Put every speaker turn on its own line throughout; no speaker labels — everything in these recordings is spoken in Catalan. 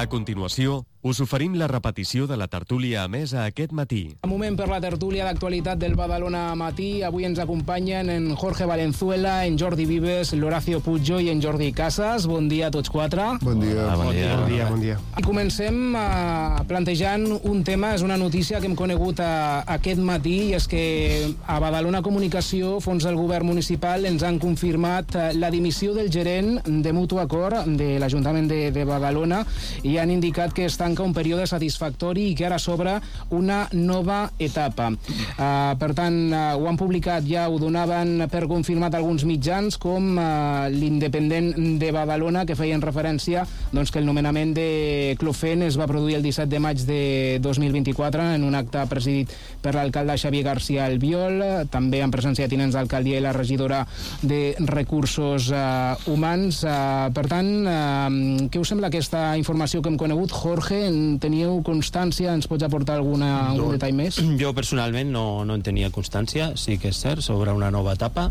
A continuació, us oferim la repetició de la tertúlia emesa aquest matí.
Un moment per la tertúlia d'actualitat del Badalona Matí. Avui ens acompanyen en Jorge Valenzuela, en Jordi Vives, l'Horacio Pujo i en Jordi Casas. Bon dia a tots quatre.
Bon dia.
Bon dia.
I comencem plantejant un tema, és una notícia que hem conegut aquest matí, i és que a Badalona Comunicació, fons del govern municipal, ens han confirmat la dimissió del gerent de Mutu Acord de l'Ajuntament de Badalona, i han indicat que es tanca un període satisfactori i que ara s'obre una nova etapa. Per tant, ho han publicat ja, ho donaven per confirmat alguns mitjans, com l'Independent de Badalona, que feien referència que el nomenament de Clofen es va produir el 17 de maig de 2024 en un acte presidit per l'alcalde Xavier García Albiol, també en presència de tinents d'alcaldia i la regidora de Recursos Humans. Per tant, què us sembla aquesta informació que hem conegut? Jorge, en teníeu constància? Ens pots aportar algun detall més?
Jo personalment no en tenia constància. Sí que és cert, s'obre una nova etapa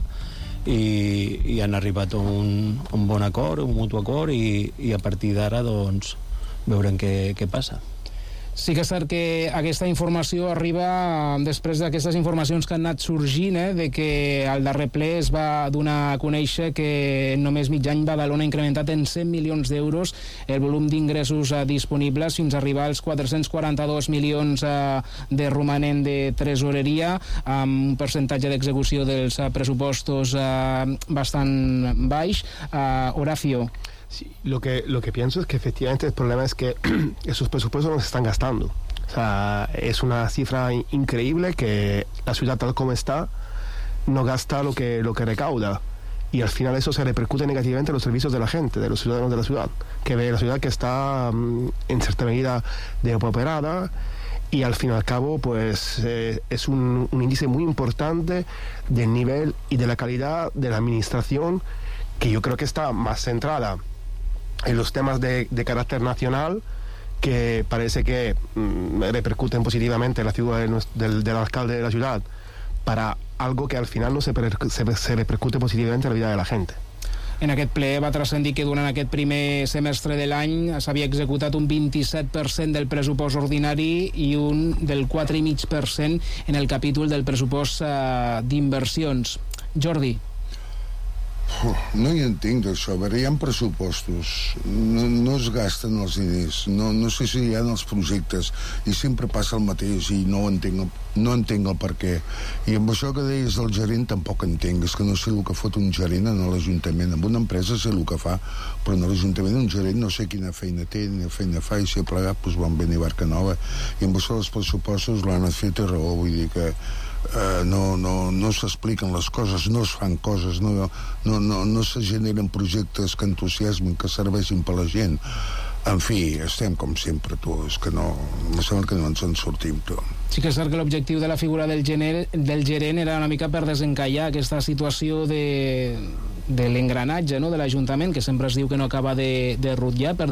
i han arribat a un bon acord, un mutu acord, i a partir d'ara veurem què passa.
Sí que és cert que aquesta informació arriba després d'aquestes informacions que han anat sorgint, de que al darrer ple es va donar a conèixer que en només mig any Badalona ha incrementat en 100 milions d'euros el volum d'ingressos disponibles fins a arribar als 442 milions de romanent de tresoreria, amb un percentatge d'execució dels pressupostos bastant baix. Horacio.
Sí, lo que pienso es que efectivamente el problema es que esos presupuestos no se están gastando. O sea, es una cifra increíble que la ciudad tal como está no gasta lo que recauda. Y al final eso se repercute negativamente en los servicios de la gente, de los ciudadanos de la ciudad, que ve la ciudad que está en cierta medida depauperada. Y al fin y al cabo, pues es un índice muy importante del nivel y de la calidad de la administración, que yo creo que está más centrada en los temas de carácter nacional, que parece que repercuten positivamente en la figura del alcalde de la ciudad, para algo que al final no se repercute positivamente en la vida de la gente.
En aquest ple va transcendir que durant aquest primer semestre de l'any s'havia executat un 27% del pressupost ordinari i un del 4,5% en el capítol del pressupost d'inversions. Jordi.
No hi entenc d'això. A veure, hi ha pressupostos, no es gasten els diners, no sé si hi ha els projectes, i sempre passa el mateix, i no entenc el per què. I amb això que deies del gerent tampoc entenc, és que no sé el que fot un gerent en l'Ajuntament. En una empresa sé el que fa, però en l'Ajuntament un gerent no sé quina feina té, quina feina fa, i si ha plegat, doncs van venir barca nova. I amb això els pressupostos l'han fet a raó, vull dir que no s'expliquen les coses, no es fan coses, no se generen projectes que entusiasmin, que serveixin per la gent. En fi, estem com sempre, és que em sembla que no ens en sortim,
Sí que és cert que l'objectiu de la figura del gerent era una mica per desencallar aquesta situació de l'engranatge de l'Ajuntament, que sempre es diu que no acaba de rutllar, per